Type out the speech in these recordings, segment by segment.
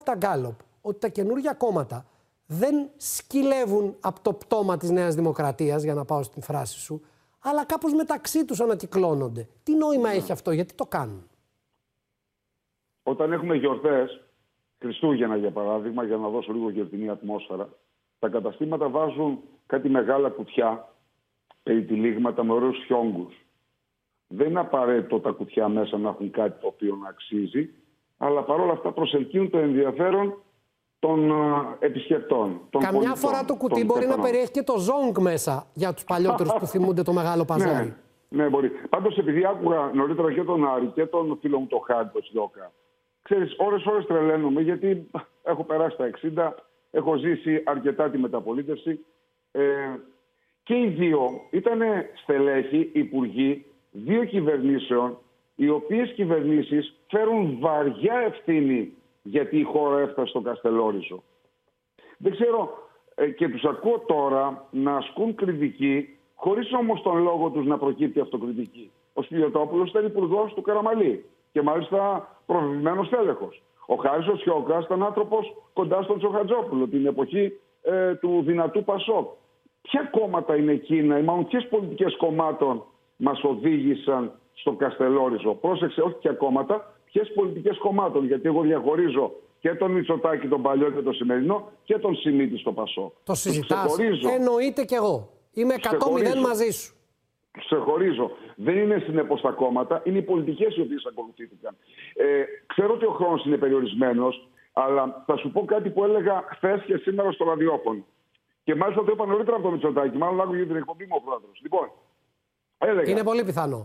τα γκάλοπ ότι τα καινούργια κόμματα δεν σκυλεύουν από το πτώμα της Νέας Δημοκρατίας, για να πάω στην φράση σου, αλλά κάπως μεταξύ τους ανακυκλώνονται. Τι νόημα έχει αυτό, γιατί το κάνουν? Όταν έχουμε γιορτές, Χριστούγεννα για παράδειγμα, για να δώσω λίγο γιορτινή ατμόσφαιρα, τα καταστήματα βάζουν κάτι μεγάλα κουτιά, περιτυλίγματα με ωραίους φιόγκους. Δεν είναι απαραίτητο τα κουτιά μέσα να έχουν κάτι το οποίο να αξίζει, αλλά παρόλα αυτά προσελκύουν το ενδιαφέρον των επισκεπτών. Καμιά φορά το κουτί μπορεί να περιέχει και το ζόγκ μέσα για τους παλιότερους που θυμούνται το Μεγάλο Παζάρι. Ναι, μπορεί. Πάντως, επειδή άκουγα νωρίτερα και τον Άρη και τον φίλο μου τον Χάρη, τον Σιώκα, ξέρεις, ώρες τρελαίνομαι, γιατί έχω περάσει τα 60, έχω ζήσει αρκετά τη μεταπολίτευση. Και οι δύο ήταν στελέχοι, υπουργοί, δύο κυβερνήσεων, οι οποίες κυβερνήσεις φέρουν βαριά ευθύνη γιατί η χώρα έφτασε στο Καστελόριζο. Δεν ξέρω, και τους ακούω τώρα να ασκούν κριτική, χωρίς όμως τον λόγο τους να προκύπτει αυτοκριτική. Ο Σπιλιοτόπουλος ήταν υπουργός του Καραμαλή και μάλιστα προβεβλημένος τέλεχος. Ο Χάρης ο Σιώκας ήταν άνθρωπος κοντά στον Τσοχατζόπουλο την εποχή του δυνατού Πασόκ. Ποια κόμματα είναι εκείνα, ή μάλλον ποιες πολιτικές κομμάτων μας οδήγησαν στο Καστελόριζο? Πρόσεξε, όχι ποια κόμματα, ποιες πολιτικές κομμάτων. Γιατί εγώ διαχωρίζω και τον Μητσοτάκη τον παλιό και τον σημερινό και τον Σιμίτη στο Πασόκ. Το συζητάς? Εννοείται κι εγώ. Είμαι 100-0 μαζί σου. Ξεχωρίζω. Δεν είναι συνεπώς τα κόμματα, είναι οι πολιτικές οι οποίες ακολουθήθηκαν. Ξέρω ότι ο χρόνος είναι περιορισμένος, αλλά θα σου πω κάτι που έλεγα χθες και σήμερα στο ραδιόφωνο. Και μάλιστα το είπα νωρίτερα από το Μητσοτάκη, μάλλον άκουγε την εκπομπή μου ο πρόεδρος. Λοιπόν, έλεγα. Είναι πολύ πιθανό.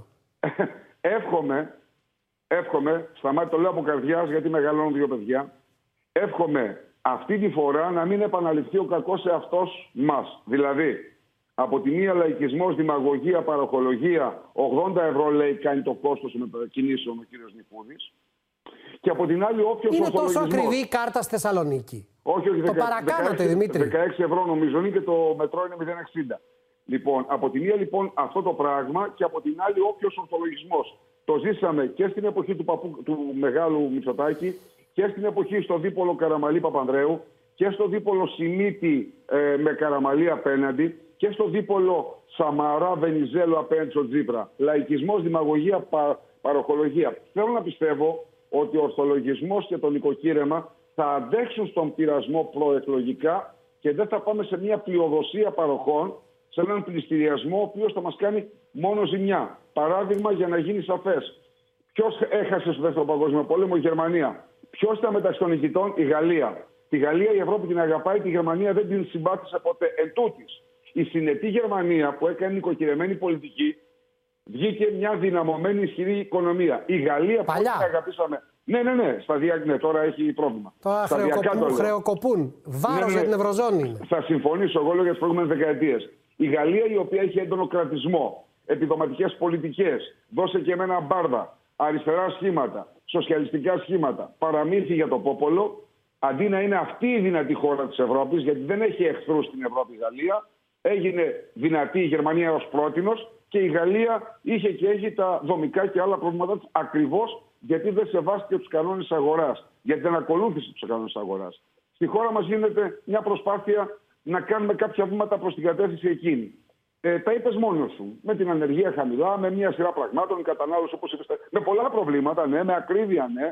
Εύχομαι, σταμάτη, το λέω από καρδιάς γιατί μεγαλώνουν δύο παιδιά, εύχομαι αυτή τη φορά να μην επαναληφθεί ο κακός εαυτός μας. Δηλαδή, από τη μία λαϊκισμός, δημαγωγία, παροχολογία, 80 ευρώ λέει κάνει το κόστος των μετακινήσεων ο κύριος Νιφούδης. Και από την άλλη όποιος είναι τόσο ακριβή η κάρτα στη Θεσσαλονίκη? Όχι, το παρακάνατε, Δημήτρη. 16 ευρώ νομίζω είναι και το μετρό είναι 0,60. Λοιπόν, από τη μία λοιπόν αυτό το πράγμα και από την άλλη όποιος ορθολογισμός. Το ζήσαμε και στην εποχή του μεγάλου Μητσοτάκη και στην εποχή στο δίπολο Καραμαλή Παπανδρέου και στο δίπολο Σιμίτη με Καραμαλή απέναντι και στο δίπολο Σαμαρά Βενιζέλο απέναντι στο Τζίπρα. Λαϊκισμός, δημαγωγία, παροχολογία. Θέλω να πιστεύω ότι ο ορθολογισμός και το νοικοκύρεμα θα αντέξουν στον πειρασμό προεκλογικά και δεν θα πάμε σε μια πλειοδοσία παροχών, σε έναν πληστηριασμό ο οποίος θα μας κάνει μόνο ζημιά. Παράδειγμα, για να γίνει σαφές. Ποιος έχασε στο Δεύτερο Παγκόσμιο Πόλεμο? Η Γερμανία. Ποιος ήταν μεταξύ των νικητών? Η Γαλλία. Τη Γαλλία η Ευρώπη την αγαπάει, τη Γερμανία δεν την συμπάθησε ποτέ. Εν τούτης, η συνετή Γερμανία που έκανε νοικοκυρεμένη πολιτική βγήκε μια δυναμωμένη ισχυρή οικονομία. Η Γαλλία που την αγαπήσαμε. Ναι, σταδιακά, τώρα έχει πρόβλημα. Τώρα χρεοκοπούν. Βάρος για την Ευρωζώνη. Θα συμφωνήσω εγώ για τις προηγούμενες δεκαετίες. Η Γαλλία η οποία έχει έντονο κρατισμό, επιδοματικές πολιτικές, δώσε και εμένα μπάρδα, αριστερά σχήματα, σοσιαλιστικά σχήματα, παραμύθι για το πόπολο, αντί να είναι αυτή η δυνατή χώρα της Ευρώπης, γιατί δεν έχει εχθρούς στην Ευρώπη η Γαλλία, έγινε δυνατή η Γερμανία ως πρότινος και η Γαλλία είχε και έχει τα δομικά και άλλα προβλήματά της ακριβώς γιατί δεν σεβάστηκε τους κανόνες αγοράς, γιατί δεν ακολούθησε τους κανόνες αγοράς. Στη χώρα μας γίνεται μια προσπάθεια να κάνουμε κάποια βήματα προς την κατεύθυνση εκείνη. Τα είπες μόνος σου. Με την ανεργία χαμηλά, με μια σειρά πραγμάτων, η κατανάλωση όπως είπες, με πολλά προβλήματα, ναι, με ακρίβεια, ναι.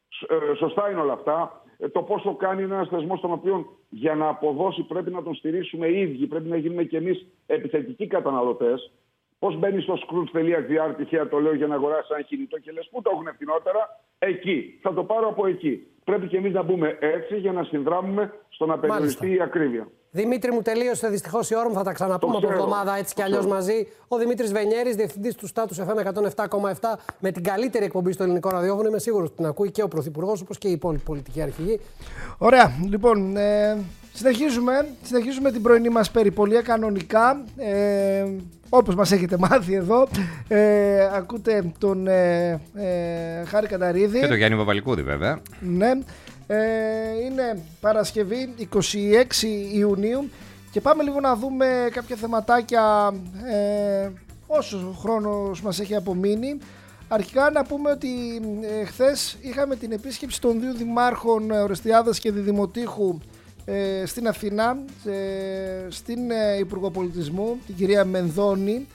Σωστά είναι όλα αυτά. Το πόσο κάνει ένας θεσμός τον οποίο για να αποδώσει πρέπει να τον στηρίσουμε οι ίδιοι, πρέπει να γίνουμε κι εμείς επιθετικοί καταναλωτές. Πώς μπαίνει στο scrooge.gr, τυχαία το λέω, για να αγοράσει ένα κινητό και λες πού το έχουν φθηνότερα? Εκεί. Θα το πάρω από εκεί. Πρέπει κι εμείς να μπούμε έτσι για να συνδράμουμε στο να περιοριστεί η ακρίβεια. Δημήτρη μου, τελείωσε δυστυχώς η ώρα μου. Θα τα ξαναπούμε από εβδομάδα έτσι κι αλλιώς μαζί. Ο Δημήτρης Βενιέρης, διευθυντής του Status FM 107,7, με την καλύτερη εκπομπή στο ελληνικό ραδιόφωνο. Είμαι σίγουρος ότι την ακούει και ο Πρωθυπουργός, όπως και οι υπόλοιποι πολιτικοί αρχηγοί. Ωραία. Λοιπόν, συνεχίζουμε την πρωινή μας περιπολία κανονικά. Όπως μας έχετε μάθει εδώ, ακούτε τον Χάρη Κανταρίδη. Και τον Γιάννη Παπαλικούδη, βέβαια. Ναι. Είναι Παρασκευή 26 Ιουνίου και πάμε λίγο να δούμε κάποια θεματάκια όσο χρόνος μας έχει απομείνει. Αρχικά να πούμε ότι χθες είχαμε την επίσκεψη των δύο δημάρχων Ορεστιάδας και Διδημοτήχου στην Αθήνα, στην Υπουργό Πολιτισμού, την κυρία Μενδώνη,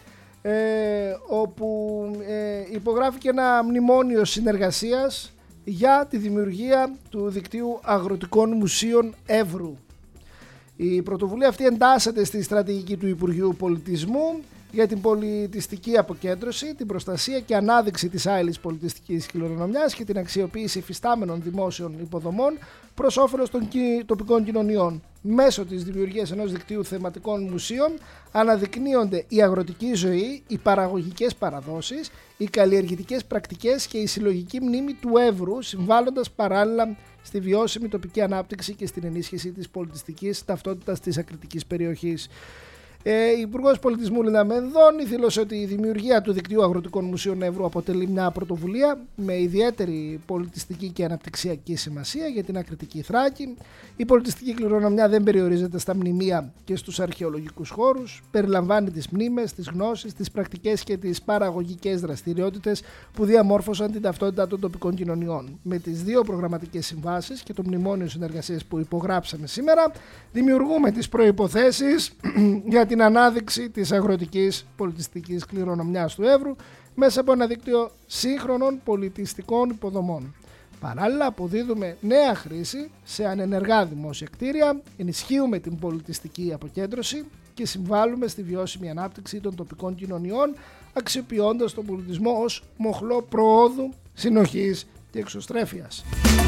όπου υπογράφηκε ένα μνημόνιο συνεργασίας για τη δημιουργία του δικτύου αγροτικών μουσείων Εύρου. Η πρωτοβουλία αυτή εντάσσεται στη στρατηγική του Υπουργείου Πολιτισμού για την πολιτιστική αποκέντρωση, την προστασία και ανάδειξη της άειλης πολιτιστικής κληρονομιάς και την αξιοποίηση υφιστάμενων δημόσιων υποδομών προς όφελος των τοπικών κοινωνιών. Μέσω της δημιουργίας ενός δικτύου θεματικών μουσείων αναδεικνύονται η αγροτική ζωή, οι παραγωγικές παραδόσεις, οι καλλιεργητικές πρακτικές και η συλλογική μνήμη του Εύρου, συμβάλλοντας παράλληλα στη βιώσιμη τοπική ανάπτυξη και στην ενίσχυση της πολιτιστικής ταυτότητας της ακριτικής περιοχής. Η Υπουργός Πολιτισμού Λίνα Μενδώνη δήλωσε ότι η δημιουργία του δικτύου αγροτικών μουσείων Εύρου αποτελεί μια πρωτοβουλία με ιδιαίτερη πολιτιστική και αναπτυξιακή σημασία για την ακριτική Θράκη. Η πολιτιστική κληρονομιά δεν περιορίζεται στα μνημεία και στους αρχαιολογικούς χώρους. Περιλαμβάνει τις μνήμες, τις γνώσεις, τις πρακτικές και τις παραγωγικές δραστηριότητες που διαμόρφωσαν την ταυτότητα των τοπικών κοινωνιών. Με τις δύο προγραμματικές συμβάσεις και το μνημόνιο συνεργασίας που υπογράψαμε σήμερα, δημιουργούμε τις προϋποθέσεις για την ανάδειξη της αγροτικής πολιτιστικής κληρονομιάς του Εύρου μέσα από ένα δίκτυο σύγχρονων πολιτιστικών υποδομών. Παράλληλα, αποδίδουμε νέα χρήση σε ανενεργά δημόσια κτίρια, ενισχύουμε την πολιτιστική αποκέντρωση και συμβάλλουμε στη βιώσιμη ανάπτυξη των τοπικών κοινωνιών, αξιοποιώντας τον πολιτισμό ως μοχλό προόδου, συνοχής και εξωστρέφειας.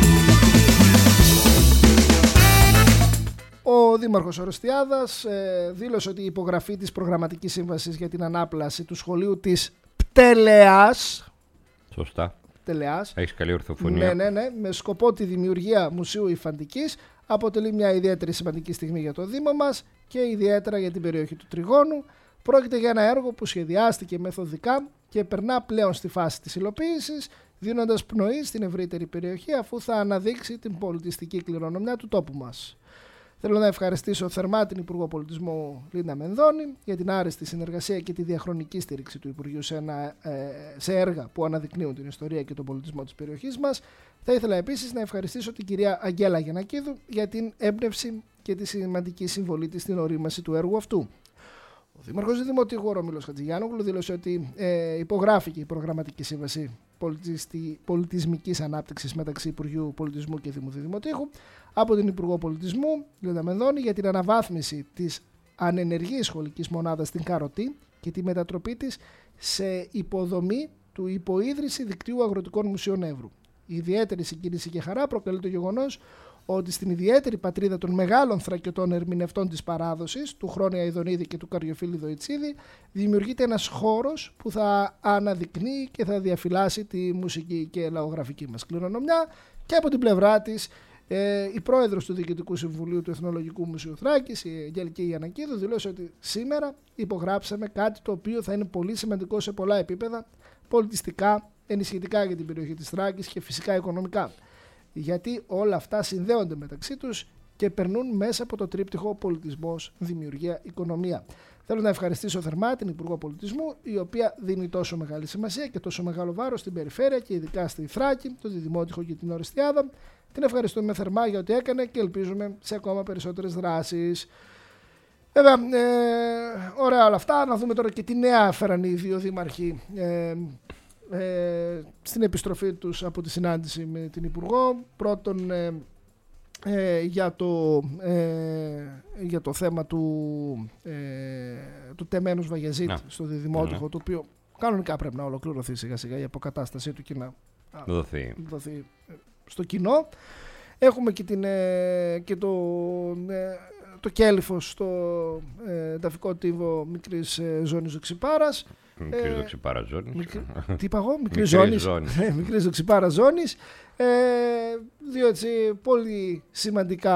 Ο Δήμαρχος Ορεστιάδας δήλωσε ότι η υπογραφή της προγραμματικής σύμβασης για την ανάπλαση του σχολείου της Πτελεάς. Σωστά. Πτελεάς. Έχεις καλή ορθοφωνία. Ναι, με σκοπό τη δημιουργία μουσείου υφαντικής αποτελεί μια ιδιαίτερη σημαντική στιγμή για το Δήμο μας και ιδιαίτερα για την περιοχή του Τριγώνου. Πρόκειται για ένα έργο που σχεδιάστηκε μεθοδικά και περνά πλέον στη φάση της υλοποίησης, δίνοντας πνοή στην ευρύτερη περιοχή αφού θα αναδείξει την πολιτιστική κληρονομιά του τόπου μας. Θέλω να ευχαριστήσω θερμά την Υπουργό Πολιτισμού Λίνα Μενδώνη για την άριστη συνεργασία και τη διαχρονική στήριξη του Υπουργείου σε έργα που αναδεικνύουν την ιστορία και τον πολιτισμό της περιοχής μας. Θα ήθελα επίσης να ευχαριστήσω την κυρία Αγγέλα Γιαννακίδου για την έμπνευση και τη σημαντική συμβολή της στην ορίμαση του έργου αυτού. Ο Δήμαρχος Δημοτικού Ρωμήλος Χατζηγιάννογλου δήλωσε ότι υπογράφηκε η προγραμματική σύμβαση πολιτισμικής ανάπτυξης μεταξύ Υπουργείου Πολιτισμού και Δήμου Δημοτήχου από την Υπουργό Πολιτισμού Λίνα Μενδώνη για την αναβάθμιση της ανενεργής σχολικής μονάδας στην Καροτή και τη μετατροπή της σε υποδομή του υποίδρυση δικτύου αγροτικών μουσείων Εύρου. Η ιδιαίτερη συγκίνηση και χαρά προκαλεί το γεγονός ότι στην ιδιαίτερη πατρίδα των μεγάλων θρακιωτών ερμηνευτών της παράδοσης, του Χρόνια Ιδονίδη και του Καριοφίλη Δοϊτσίδη, δημιουργείται ένας χώρος που θα αναδεικνύει και θα διαφυλάσει τη μουσική και λαογραφική μας κληρονομιά. Και από την πλευρά της, η πρόεδρος του Διοικητικού Συμβουλίου του Εθνολογικού Μουσείου Θράκης, η Αγγέλικη Γιαννακίδου, δηλώσε ότι σήμερα υπογράψαμε κάτι το οποίο θα είναι πολύ σημαντικό σε πολλά επίπεδα, πολιτιστικά, ενισχυτικά για την περιοχή της Θράκης και φυσικά οικονομικά. Γιατί όλα αυτά συνδέονται μεταξύ τους και περνούν μέσα από το τρίπτυχο πολιτισμός, δημιουργία, οικονομία. Θέλω να ευχαριστήσω θερμά την Υπουργό Πολιτισμού, η οποία δίνει τόσο μεγάλη σημασία και τόσο μεγάλο βάρος στην περιφέρεια και ειδικά στη Θράκη, το Διδημότυχο και την Ορεστιάδα. Την ευχαριστούμε θερμά για ό,τι έκανε και ελπίζουμε σε ακόμα περισσότερες δράσεις. Βέβαια, ωραία όλα αυτά. Να δούμε τώρα και τι νέα έφεραν οι δύο δήμαρχοι στην επιστροφή τους από τη συνάντηση με την Υπουργό. Πρώτον, για το θέμα του τεμένους Βαγιαζίτη στο Διδημότυχο, το οποίο κανονικά πρέπει να ολοκληρωθεί σιγά σιγά η αποκατάστασή του και να δοθεί στο κοινό. Έχουμε και το κέλυφος στο ταφικό τύβο μικρής ζώνης Δοξιπάρας. Μικρής Δοξιπάρας ζώνης. Τι είπα εγώ, μικρής ζώνης. Μικρής Δοξιπάρας ζώνης. Δύο έτσι πολύ σημαντικά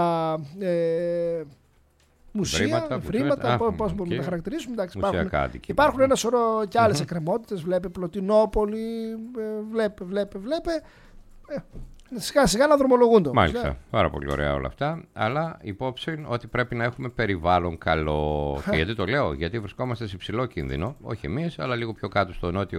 μουσεία, βρήματα, πώς μπορούμε να τα χαρακτηρίσουμε. Εντάξει, υπάρχουν ένα σωρό και άλλες εκκρεμότητες. Βλέπε Πλωτινόπολη, βλέπε. Σιγά σιγά να δρομολογούνται. Μάλιστα, πάρα πολύ ωραία όλα αυτά. Αλλά υπόψη ότι πρέπει να έχουμε περιβάλλον καλό. Και γιατί το λέω, γιατί βρισκόμαστε σε υψηλό κίνδυνο, όχι εμείς, αλλά λίγο πιο κάτω στο νότιο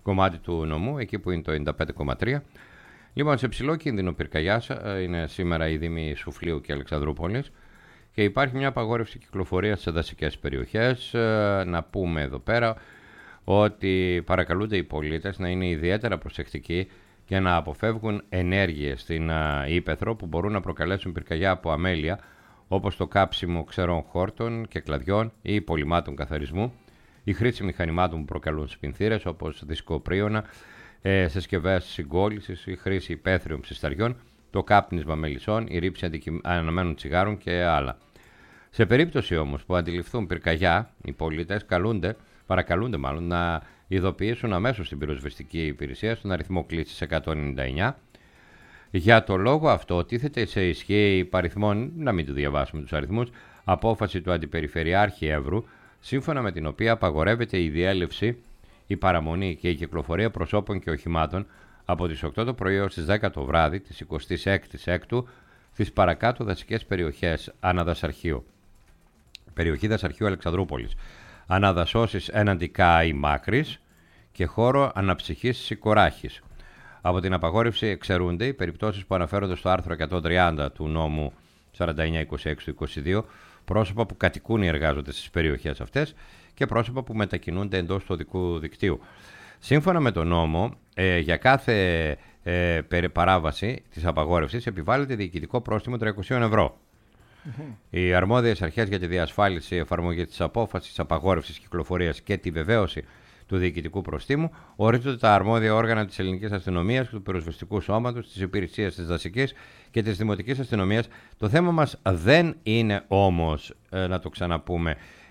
κομμάτι του νομού, εκεί που είναι το 95,3. Λοιπόν, σε ψηλό κίνδυνο πυρκαγιάς είναι σήμερα οι δήμοι Σουφλίου και Αλεξανδρούπολης και υπάρχει μια απαγόρευση κυκλοφορίας σε δασικές περιοχές. Να πούμε εδώ πέρα ότι παρακαλούνται οι πολίτες να είναι ιδιαίτερα προσεκτικοί και να αποφεύγουν ενέργειες στην ύπαιθρο που μπορούν να προκαλέσουν πυρκαγιά από αμέλεια, όπως το κάψιμο ξερών χόρτων και κλαδιών ή υπολειμμάτων καθαρισμού, η χρήση μηχανημάτων που προκαλούν σπινθήρες όπως δισκοπρίωνα, συσκευές συγκόλλησης, η χρήση υπαίθριων ψισταριών, το κάπνισμα μελισσών, η ρήψη αναμένων τσιγάρων και άλλα. Σε περίπτωση όμως που αντιληφθούν πυρκαγιά, οι πολίτες παρακαλούνται να ειδοποιήσουν αμέσως την πυροσβεστική υπηρεσία στον αριθμό κλήσης 199. Για το λόγο αυτό τίθεται σε ισχύ υπαριθμών, να μην του διαβάσουμε τους αριθμούς, απόφαση του Αντιπεριφερειάρχη Εύρου, σύμφωνα με την οποία απαγορεύεται η διέλευση, η παραμονή και η κυκλοφορία προσώπων και οχημάτων από τις 8 το πρωί έως τις 10 το βράδυ της 26ης Έκτου στις παρακάτω δασικές περιοχές αναδασαρχείου. Περιοχή δασαρχείου Αλεξανδρούπολης, αναδασώσεις έναντι Κάη Μάκρης και χώρο αναψυχής Σικοράχης. Από την απαγόρευση εξαιρούνται οι περιπτώσεις που αναφέρονται στο άρθρο 130 του νόμου 4926 του 22, πρόσωπα που κατοικούν ή εργάζονται στις περιοχές αυτές και πρόσωπα που μετακινούνται εντός του οδικού δικτύου. Σύμφωνα με τον νόμο, για κάθε παράβαση της απαγόρευσης επιβάλλεται διοικητικό πρόστιμο 300 ευρώ. Οι αρμόδιες αρχές για τη διασφάλιση εφαρμογή της απόφασης απαγόρευσης κυκλοφορίας και τη βεβαίωση του διοικητικού προστίμου ορίζονται τα αρμόδια όργανα της ελληνικής αστυνομίας και του πυροσβεστικού σώματος, της υπηρεσίας της δασικής και της δημοτικής αστυνομίας. Το θέμα μας δεν είναι όμως, να το ξαναπούμε,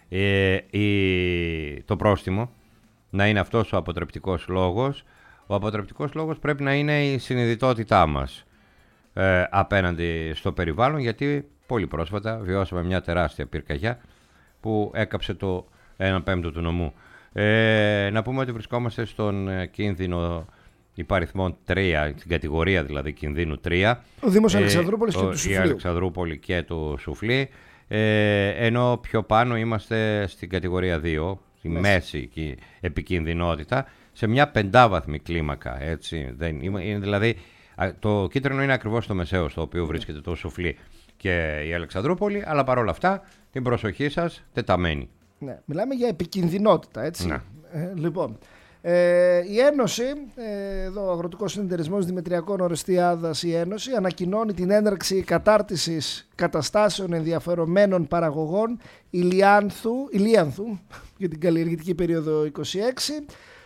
το πρόστιμο να είναι αυτός ο αποτρεπτικός λόγος. Ο αποτρεπτικός λόγος πρέπει να είναι η συνειδητότητά μας απέναντι στο περιβάλλον, γιατί πολύ πρόσφατα βιώσαμε μια τεράστια πυρκαγιά που έκαψε το 1/5 του νομού. Να πούμε ότι βρισκόμαστε στον κίνδυνο υπαριθμών 3, στην κατηγορία δηλαδή κινδύνου 3. Ο Δήμος Αλεξανδρούπολης και του Σουφλίου. Η Αλεξανδρούπολη και του Σουφλή. Ενώ πιο πάνω είμαστε στην κατηγορία 2, στη μέση επικινδυνότητα, σε μια 5βάθμη κλίμακα. Έτσι. Είναι, δηλαδή, το κίτρινο είναι ακριβώς στο μεσαίο, στο οποίο βρίσκεται το Σουφλί και η Αλεξανδρούπολη, αλλά παρόλα αυτά την προσοχή σας τεταμένη. Ναι, μιλάμε για επικινδυνότητα, έτσι. Ναι. Λοιπόν, η Ένωση, εδώ ο Αγροτικός Συνεταιρισμός Δημητριακών Ορεστιάδας, η Ένωση, ανακοινώνει την έναρξη κατάρτισης καταστάσεων ενδιαφερομένων παραγωγών ηλίανθου για την καλλιεργητική περίοδο 26.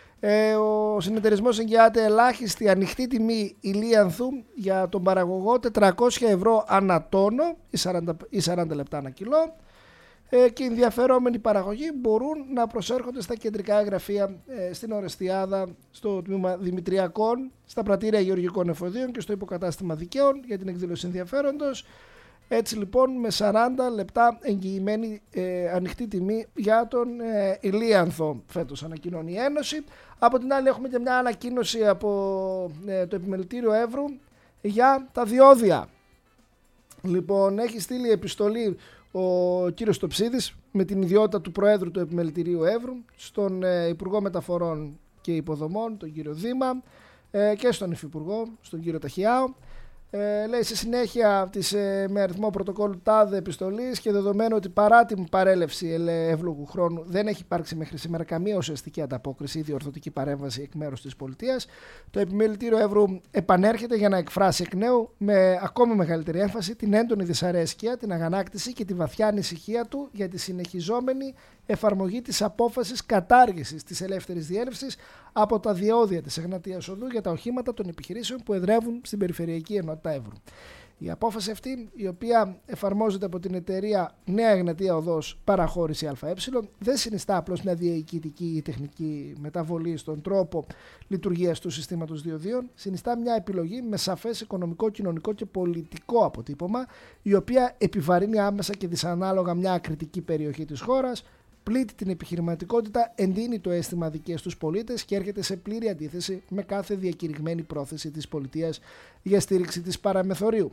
Ο συνεταιρισμός εγγυάται ελάχιστη ανοιχτή τιμή ηλίανθου για τον παραγωγό 400 ευρώ ανά τόνο ή 40 λεπτά ανά κιλό. Και οι ενδιαφερόμενοι παραγωγοί μπορούν να προσέρχονται στα κεντρικά γραφεία στην Ορεστιάδα, στο τμήμα Δημητριακών, στα πρατήρια γεωργικών εφοδίων και στο υποκατάστημα δικαίων για την εκδήλωση ενδιαφέροντος. Έτσι λοιπόν με 40 λεπτά εγγυημένη ανοιχτή τιμή για τον ηλίανθο φέτος ανακοινώνει η Ένωση. Από την άλλη έχουμε και μια ανακοίνωση από το Επιμελητήριο Εύρου για τα διόδια. Λοιπόν, έχει στείλει επιστολή ο κύριος Στοψίδης με την ιδιότητα του Προέδρου του Επιμελητηρίου Εύρου στον Υπουργό Μεταφορών και Υποδομών, τον κύριο Δήμα, και στον Υφυπουργό, στον κύριο Ταχιάο. Λέει σε συνέχεια με αριθμό πρωτοκόλλου τάδε επιστολής και δεδομένου ότι παρά την παρέλευση εύλογου χρόνου δεν έχει υπάρξει μέχρι σήμερα καμία ουσιαστική ανταπόκριση ή διορθωτική παρέμβαση εκ μέρους της πολιτείας, το Επιμελητήριο Εύρου επανέρχεται για να εκφράσει εκ νέου με ακόμα μεγαλύτερη έμφαση την έντονη δυσαρέσκεια, την αγανάκτηση και τη βαθιά ανησυχία του για τη συνεχιζόμενη εφαρμογή της απόφασης κατάργησης της ελεύθερης διέλευσης από τα διόδια της Εγνατίας Οδού για τα οχήματα των επιχειρήσεων που εδρεύουν στην Περιφερειακή Ενότητα Εύρου. Η απόφαση αυτή, η οποία εφαρμόζεται από την εταιρεία Νέα Εγνατία Οδός Παραχώρηση ΑΕ, δεν συνιστά απλώς μια διοικητική ή τεχνική μεταβολή στον τρόπο λειτουργίας του συστήματος διοδίων, συνιστά μια επιλογή με σαφές οικονομικό, κοινωνικό και πολιτικό αποτύπωμα, η οποία επιβαρύνει άμεσα και δυσανάλογα μια ακριτική περιοχή της χώρας, πλήττει την επιχειρηματικότητα, εντείνει το αίσθημα αδικίας στους πολίτες και έρχεται σε πλήρη αντίθεση με κάθε διακηρυγμένη πρόθεση της πολιτείας για στήριξη της παραμεθορίου.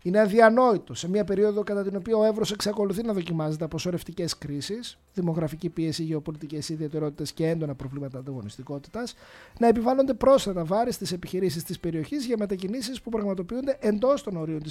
Είναι αδιανόητο σε μια περίοδο κατά την οποία ο εύρος εξακολουθεί να δοκιμάζεται από σωρευτικές κρίσεις, δημογραφική πίεση, γεωπολιτικές ιδιαιτερότητες και έντονα προβλήματα ανταγωνιστικότητας, να επιβάλλονται πρόσθετα βάρη στις επιχειρήσεις της περιοχής για μετακινήσεις που πραγματοποιούνται εντός των ορίων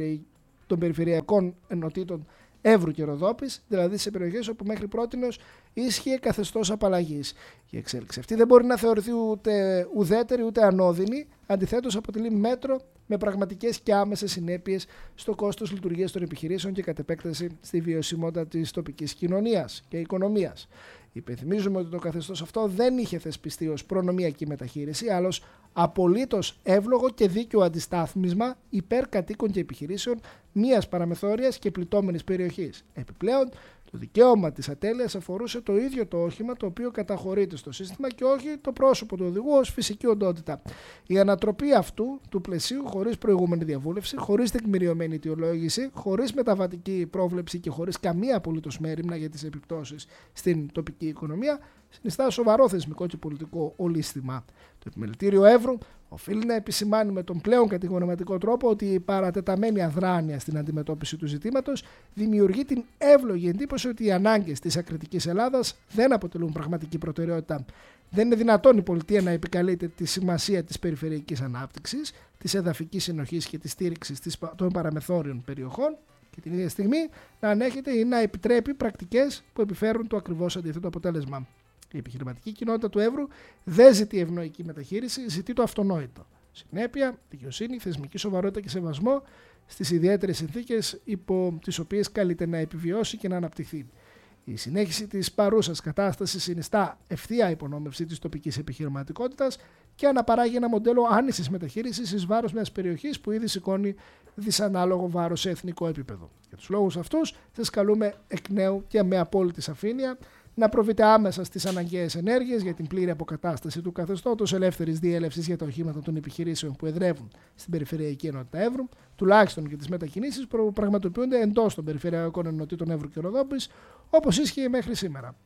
των περιφερειακών ενωτήτων Εύρου και Ροδόπης, δηλαδή σε περιοχές όπου μέχρι πρότινος ίσχυε καθεστώς απαλλαγής. Η εξέλιξη αυτή δεν μπορεί να θεωρηθεί ούτε ουδέτερη ούτε ανώδυνη, αντιθέτως αποτελεί μέτρο με πραγματικές και άμεσες συνέπειες στο κόστος λειτουργίας των επιχειρήσεων και κατ' επέκταση στη βιωσιμότητα της τοπικής κοινωνίας και οικονομίας. Υπενθυμίζουμε ότι το καθεστώς αυτό δεν είχε θεσπιστεί ως προνομιακή μεταχείριση, αλλά ως απολύτως εύλογο και δίκαιο αντιστάθμισμα υπέρ κατοίκων και επιχειρήσεων μιας παραμεθόριας και πληττόμενης περιοχής. Επιπλέον, το δικαίωμα της ατέλειας αφορούσε το ίδιο το όχημα το οποίο καταχωρείται στο σύστημα και όχι το πρόσωπο του οδηγού ως φυσική οντότητα. Η ανατροπή αυτού του πλαισίου χωρίς προηγούμενη διαβούλευση, χωρίς τεκμηριωμένη αιτιολόγηση, χωρίς μεταβατική πρόβλεψη και χωρίς καμία απολύτως μέριμνα για τις επιπτώσεις στην τοπική οικονομία, συνιστά σοβαρό θεσμικό και πολιτικό ολίσθημα. Το Επιμελητήριο Εύρου οφείλει να επισημάνει με τον πλέον κατηγορηματικό τρόπο ότι η παρατεταμένη αδράνεια στην αντιμετώπιση του ζητήματος δημιουργεί την εύλογη εντύπωση ότι οι ανάγκες της ακριτικής Ελλάδας δεν αποτελούν πραγματική προτεραιότητα. Δεν είναι δυνατόν η πολιτεία να επικαλείται τη σημασία της περιφερειακής ανάπτυξης, της εδαφικής συνοχής και της στήριξης των παραμεθόριων περιοχών και την ίδια στιγμή να ανέχεται ή να επιτρέπει πρακτικές που επιφέρουν το ακριβώς αντίθετο αποτέλεσμα. Η επιχειρηματική κοινότητα του Εύρου δεν ζητεί ευνοϊκή μεταχείριση, ζητεί το αυτονόητο. Συνέπεια, δικαιοσύνη, θεσμική σοβαρότητα και σεβασμό στις ιδιαίτερες συνθήκες υπό τις οποίες καλείται να επιβιώσει και να αναπτυχθεί. Η συνέχιση της παρούσας κατάστασης συνιστά ευθεία υπονόμευση της τοπικής επιχειρηματικότητας και αναπαράγει ένα μοντέλο άνησης μεταχείρισης εις βάρος μιας περιοχής που ήδη σηκώνει δυσανάλογο βάρος σε εθνικό επίπεδο. Για τους λόγους αυτούς, σας καλούμε εκ νέου και με απόλυτη σαφήνεια να προβείτε άμεσα στις αναγκαίες ενέργειες για την πλήρη αποκατάσταση του καθεστώτος ελεύθερης διέλευσης για τα οχήματα των επιχειρήσεων που εδρεύουν στην Περιφερειακή Ενότητα Εύρου, τουλάχιστον και τις μετακινήσεις που πραγματοποιούνται εντός των Περιφερειακών Ενωτήτων Εύρου και Ροδόπης, όπως ίσχυε μέχρι σήμερα.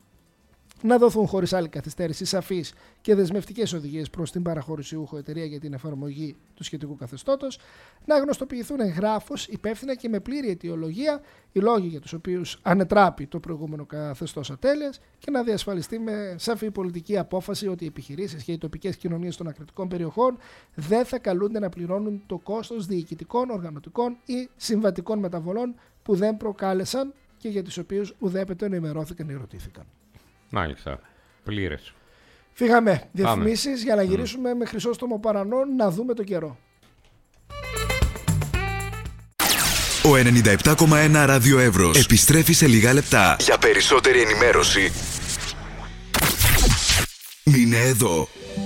Να δοθούν χωρίς άλλη καθυστέρηση σαφείς και δεσμευτικές οδηγίες προς την παραχωρησιούχο εταιρεία για την εφαρμογή του σχετικού καθεστώτος, να γνωστοποιηθούν εγγράφως, υπεύθυνα και με πλήρη αιτιολογία οι λόγοι για τους οποίους ανετράπει το προηγούμενο καθεστώς ατέλειας και να διασφαλιστεί με σαφή πολιτική απόφαση ότι οι επιχειρήσεις και οι τοπικές κοινωνίες των ακριτικών περιοχών δεν θα καλούνται να πληρώνουν το κόστος διοικητικών, οργανωτικών ή συμβατικών μεταβολών που δεν προκάλεσαν και για τις οποίες ουδέποτε ενημερώθηκαν ή ρωτήθηκαν. Μάλιστα. Πλήρες. Φύγαμε. Διαφημίσεις για να γυρίσουμε με Χρυσόστομο Παρανών να δούμε το καιρό. Ο 97,1 Ράδιο Εύρος επιστρέφει σε λίγα λεπτά. Για περισσότερη ενημέρωση μείνε εδώ.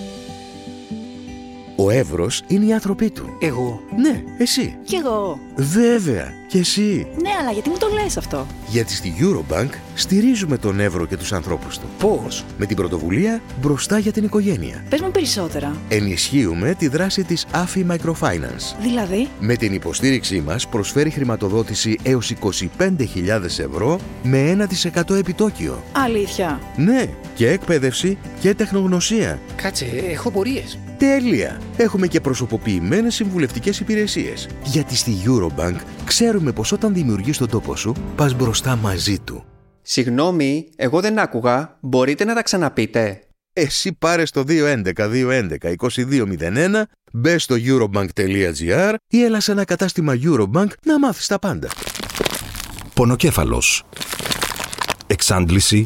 Ο Εύρος είναι οι άνθρωποι του. Εγώ. Ναι, εσύ. Κι εγώ. Βέβαια, και εσύ. Ναι, αλλά γιατί μου το λες αυτό? Γιατί στη Eurobank στηρίζουμε τον Εύρο και τους ανθρώπους του. Πώς? Με την πρωτοβουλία Μπροστά για την οικογένεια. Πες μου περισσότερα. Ενισχύουμε τη δράση της AFI Microfinance. Δηλαδή? Με την υποστήριξή μας προσφέρει χρηματοδότηση έως 25.000 ευρώ με 1% επιτόκιο. Αλήθεια? Ναι, και εκπαίδευση και τεχνογνωσία. Κάτσε, έχω πορείες. Τέλεια! Έχουμε και προσωποποιημένες συμβουλευτικές υπηρεσίες. Γιατί στη Eurobank ξέρουμε πως όταν δημιουργείς τον τόπο σου, πας μπροστά μαζί του. Συγγνώμη, εγώ δεν άκουγα. Μπορείτε να τα ξαναπείτε? Εσύ πάρε στο 211-211-2201, μπες στο eurobank.gr ή έλα σε ένα κατάστημα Eurobank να μάθεις τα πάντα. Πονοκέφαλος. Εξάντληση.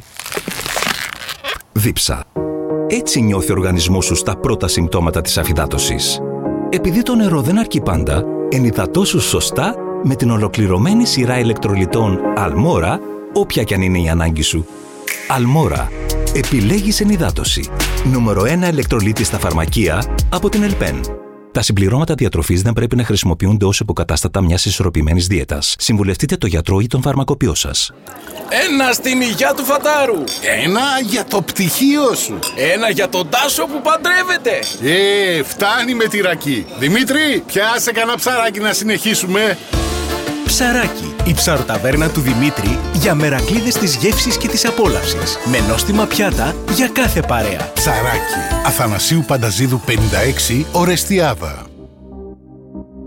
Δίψα. Έτσι νιώθει ο οργανισμός σου στα πρώτα συμπτώματα της αφυδάτωσης. Επειδή το νερό δεν αρκεί πάντα, ενυδατώσου σωστά με την ολοκληρωμένη σειρά ηλεκτρολιτών Αλμόρα, όποια κι αν είναι η ανάγκη σου. Αλμόρα. Επιλέγεις ενυδάτωση. Νούμερο 1 ηλεκτρολίτη στα φαρμακεία από την Ελπέν. Τα συμπληρώματα διατροφής δεν πρέπει να χρησιμοποιούνται ως υποκατάστατα μιας ισορροπημένης δίαιτας. Συμβουλευτείτε το γιατρό ή τον φαρμακοποιό σας. Ένα στην υγεία του Φατάρου. Ένα για το πτυχίο σου. Ένα για τον Τάσο που παντρεύεται. Φτάνει με τη ρακή. Δημήτρη, πιάσε κανένα ψαράκι να συνεχίσουμε. Ψαράκι, η ψαροταβέρνα του Δημήτρη για μερακλείδες της γεύσης και της απόλαυσης. Με νόστιμα πιάτα για κάθε παρέα. Ψαράκι, Αθανασίου Πανταζίδου 56, Ορεστιάδα.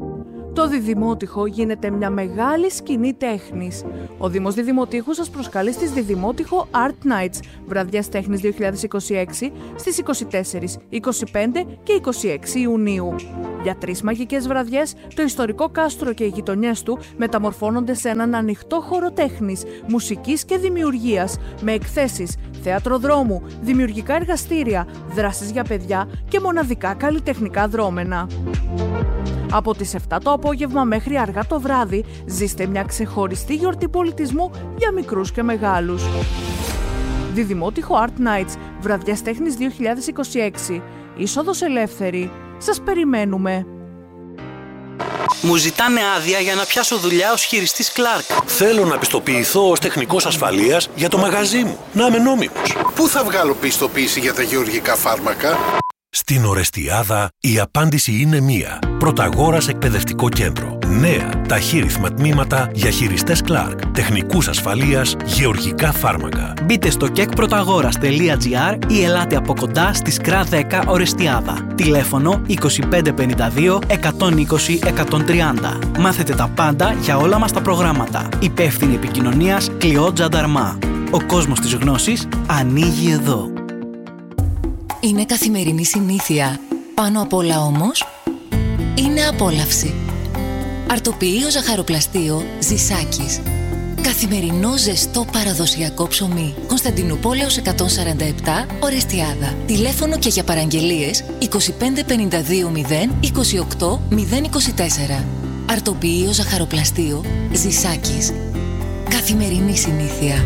το Διδημότυχο γίνεται μια μεγάλη σκηνή τέχνης. Ο Δήμος Διδημοτύχου σας προσκαλεί στις Διδημότυχο Art Nights, βραδιές τέχνης 2026, στις 24, 25 και 26 Ιουνίου. Για 3 μαγικές βραδιές, το ιστορικό κάστρο και οι γειτονιές του μεταμορφώνονται σε έναν ανοιχτό χώρο τέχνης, μουσικής και δημιουργίας, με εκθέσεις, θέατρο δρόμου, δημιουργικά εργαστήρια, δράσεις για παιδιά και μοναδικά καλλιτεχνικά δρόμενα. Από τις 7 το απόγευμα μέχρι αργά το βράδυ, ζήστε μια ξεχωριστή γιορτή πολιτισμού για μικρούς και μεγάλους. Διδημότυχο Art Nights, βραδιές τέχνης 2026. Είσοδος ελεύθερη. Σας περιμένουμε. Μου ζητάνε άδεια για να πιάσω δουλειά ως χειριστής Clark. Θέλω να πιστοποιηθώ ως τεχνικός ασφαλείας για το μαγαζί μου. Να είμαι νόμιμος. Πού θα βγάλω πιστοποίηση για τα γεωργικά φάρμακα? Στην Ορεστιάδα η απάντηση είναι μία. Πρωταγόρας Εκπαιδευτικό Κέντρο. Νέα ταχύρυθμα τμήματα για χειριστές Clark, τεχνικούς ασφαλείας, γεωργικά φάρμακα. Μπείτε στο kekprotagouras.gr ή ελάτε από κοντά στη ΣΚΡΑ 10 Ορεστιάδα. Τηλέφωνο 2552 120 130. Μάθετε τα πάντα για όλα μας τα προγράμματα. Υπεύθυνη επικοινωνίας Κλειό Τζανταρμά. Ο κόσμος της γνώσης ανοίγει εδώ. Είναι καθημερινή συνήθεια. Πάνω απ' όλα όμως, είναι απόλαυση. Αρτοποιείο ζαχαροπλαστείο Ζησάκης. Καθημερινό ζεστό παραδοσιακό ψωμί. Κωνσταντινούπολεως 147, Ορεστιάδα. Τηλέφωνο και για παραγγελίες 2552 0 28 024. Αρτοποιείο ζαχαροπλαστείο Ζησάκης. Καθημερινή συνήθεια.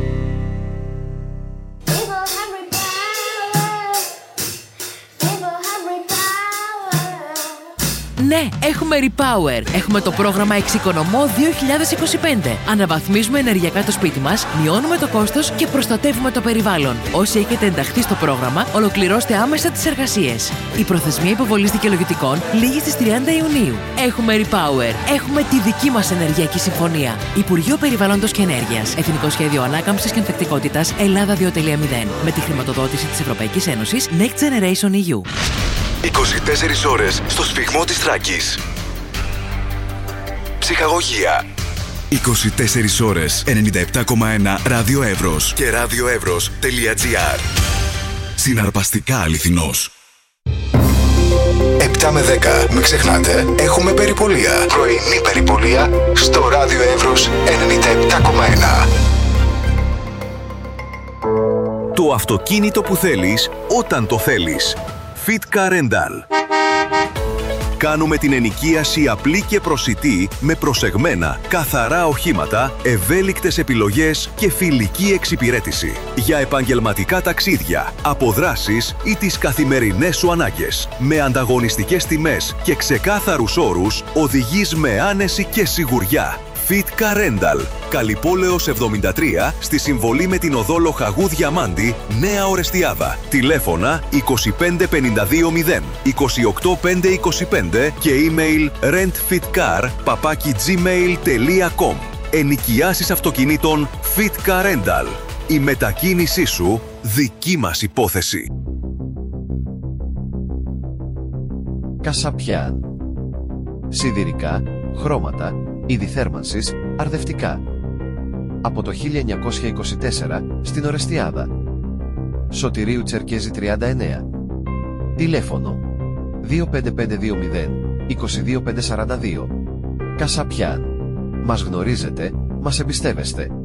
Ναι, έχουμε Repower. Έχουμε το πρόγραμμα Εξοικονομώ 2025. Αναβαθμίζουμε ενεργειακά το σπίτι μας, μειώνουμε το κόστος και προστατεύουμε το περιβάλλον. Όσοι έχετε ενταχθεί στο πρόγραμμα, ολοκληρώστε άμεσα τις εργασίες. Η προθεσμία υποβολής δικαιολογητικών λήγει στις 30 Ιουνίου. Έχουμε Repower. Έχουμε τη δική μας ενεργειακή συμφωνία. Υπουργείο Περιβάλλοντος και Ενέργειας. Εθνικό Σχέδιο Ανάκαμψης και Ανθεκτικότητας Ελλάδα 2.0. Με τη χρηματοδότηση της Ευρωπαϊκής Ένωσης Next Generation EU. 24 ώρες στο σφιγμό της Θράκης. Ψυχαγωγία. 24 ώρες 97,1 Ράδιο Εύρος και radioevros.gr. Συναρπαστικά αληθινός. 7 με 10. Μην ξεχνάτε, έχουμε περιπολία. Πρωινή περιπολία στο Ράδιο Εύρος 97,1. Το αυτοκίνητο που θέλεις όταν το θέλεις. Fitka Rental. Κάνουμε την ενοικίαση απλή και προσιτή με προσεγμένα, καθαρά οχήματα, ευέλικτες επιλογές και φιλική εξυπηρέτηση. Για επαγγελματικά ταξίδια, αποδράσεις ή τις καθημερινές σου ανάγκες. Με ανταγωνιστικές τιμές και ξεκάθαρους όρους, οδηγείς με άνεση και σιγουριά. Fitka Rental. Καλυπόλεως 73, στη συμβολή με την οδό Λοχαγού Διαμάντη, Νέα Ορεστιάδα. Τηλέφωνα 2552 0 28 525 και email rentfitcar@gmail.com. Ενοικιάσεις αυτοκινήτων Fitka Rental. Η μετακίνησή σου δική μας υπόθεση. Κασαπιάν. Σιδηρικά, χρώματα, είδη θέρμανσης, αρδευτικά. Από το 1924 στην Ορεστιάδα. Σωτηρίου Τσερκέζη 39. Τηλέφωνο 25520 22542. Κασαπιάν. Μας γνωρίζετε, μας εμπιστεύεστε.